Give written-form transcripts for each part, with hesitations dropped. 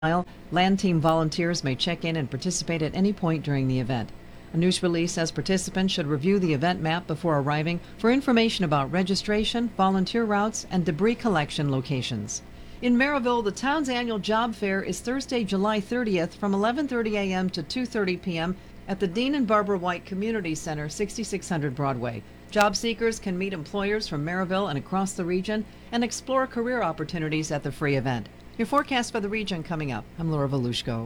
Land team volunteers may check in and participate at any point during the event. A news release says participants should review the event map before arriving for information about registration, volunteer routes, and debris collection locations. In Maryville, the town's annual job fair is Thursday, July 30th from 11:30 a.m. to 2:30 p.m. at the Dean and Barbara White Community Center, 6600 Broadway. Job seekers can meet employers from Maryville and across the region and explore career opportunities at the free event. Your forecast for the region coming up. I'm Laura Volushko.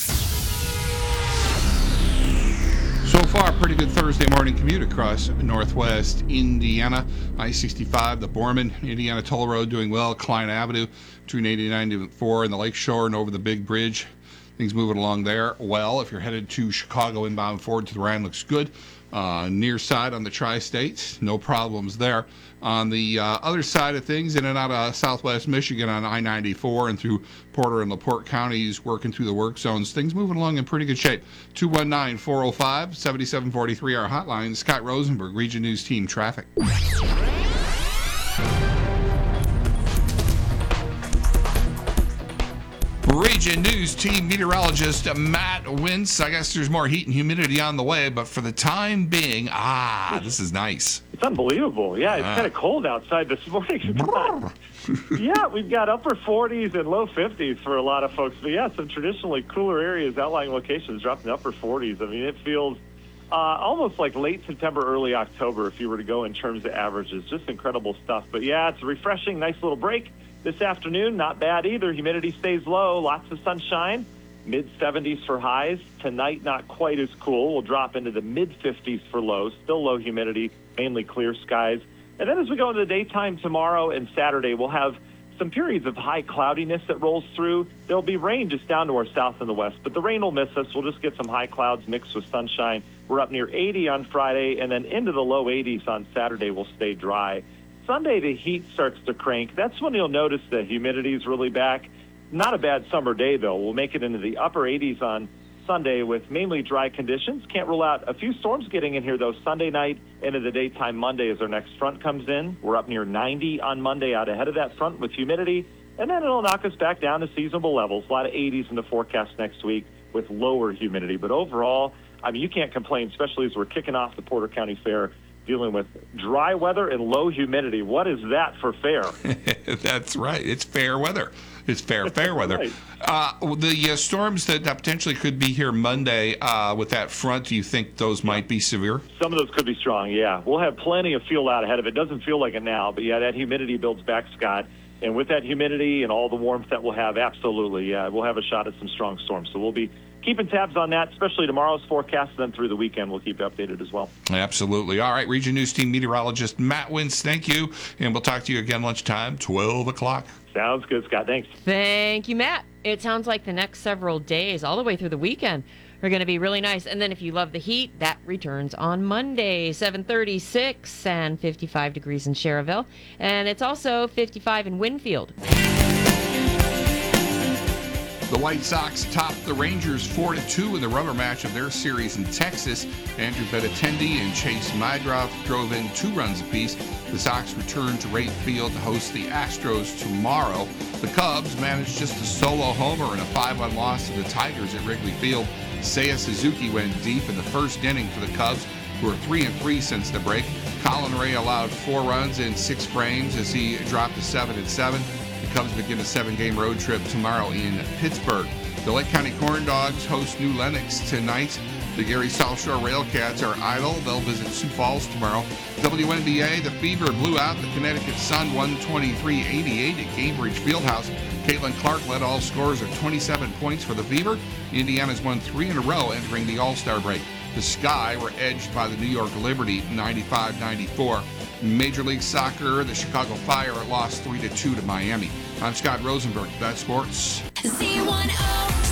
So far, pretty good Thursday morning commute across northwest Indiana. I-65, the Borman, Indiana Toll Road doing well. Klein Avenue between 89 to 4 and the Lakeshore and over the big bridge. Things moving along there well. If you're headed to Chicago inbound forward to the Rhine, looks good. Near side on the Tri-States, no problems there. On the other side of things, in and out of southwest Michigan on I-94 and through Porter and LaPorte counties, working through the work zones, things moving along in pretty good shape. 219-405-7743, our hotline. Scott Rosenberg, Region News Team Traffic. Region News Team meteorologist Matt Wintz. I guess there's more heat and humidity on the way, but for the time being, this is nice. It's unbelievable. Yeah, it's kind of cold outside this morning. Yeah, we've got upper 40s and low 50s for a lot of folks. But yeah, some traditionally cooler areas, outlying locations dropping upper 40s. I mean, it feels almost like late September, early October if you were to go in terms of averages. Just incredible stuff. But yeah, it's a refreshing, nice little break. This afternoon, not bad either. Humidity stays low, lots of sunshine, mid-70s for highs. Tonight, not quite as cool. We'll drop into the mid-50s for lows, still low humidity, mainly clear skies. And then as we go into the daytime tomorrow and Saturday, we'll have some periods of high cloudiness that rolls through. There'll be rain just down to our south and the west, but the rain will miss us. We'll just get some high clouds mixed with sunshine. We're up near 80 on Friday, and then into the low 80s on Saturday. We'll stay dry. Sunday, the heat starts to crank. That's when you'll notice the humidity is really back. Not a bad summer day, though. We'll make it into the upper 80s on Sunday with mainly dry conditions. Can't rule out a few storms getting in here, though, Sunday night into the daytime Monday as our next front comes in. We're up near 90 on Monday out ahead of that front with humidity, and then it'll knock us back down to seasonable levels. A lot of 80s in the forecast next week with lower humidity. But overall, I mean, you can't complain, especially as we're kicking off the Porter County Fair, dealing with dry weather and low humidity. What is that for fair? That's right. It's fair weather. It's fair weather. Right. The storms that potentially could be here Monday with that front, do you think those might be severe? Some of those could be strong, yeah. We'll have plenty of feel out ahead of it. Doesn't feel like it now, but yeah, that humidity builds back, Scott. And with that humidity and all the warmth that we'll have, absolutely, yeah, we'll have a shot at some strong storms. So we'll be keeping tabs on that, especially tomorrow's forecast, and then through the weekend we'll keep you updated as well. Absolutely. All right, Region News Team meteorologist Matt Wintz, thank you. And we'll talk to you again lunchtime, 12 o'clock. Sounds good, Scott. Thanks. Thank you, Matt. It sounds like the next several days, all the way through the weekend, are going to be really nice. And then if you love the heat, that returns on Monday, 7:36 and 55 degrees in Cherville. And it's also 55 in Winfield. The White Sox topped the Rangers 4-2 in the rubber match of their series in Texas. Andrew Benintendi and Chase Mydroff drove in 2 runs apiece. The Sox return to Wright Field to host the Astros tomorrow. The Cubs managed just a solo homer in a 5-1 loss to the Tigers at Wrigley Field. Seiya Suzuki went deep in the first inning for the Cubs, who are 3-3 since the break. Colin Ray allowed 4 runs in 6 frames as he dropped to 7-7. The Cubs begin a 7-game road trip tomorrow in Pittsburgh. The Lake County Corn Dogs host New Lenox tonight. The Gary South Shore Railcats are idle. They'll visit Sioux Falls tomorrow. WNBA, the Fever blew out the Connecticut Sun 123-88 at Cambridge Fieldhouse. Caitlin Clark led all scorers at 27 points for the Fever. Indiana's won 3 in a row entering the All-Star break. The Sky were edged by the New York Liberty 95-94. Major League Soccer, the Chicago Fire lost 3-2 to Miami. I'm Scott Rosenberg. That's sports. Z10.